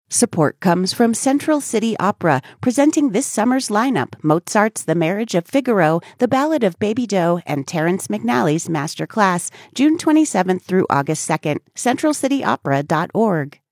Support comes from Central City Opera, presenting this summer's lineup: Mozart's The Marriage of Figaro, The Ballad of Baby Doe, and Terrence McNally's Master Class, June 27th through August 2nd. CentralCityOpera.org.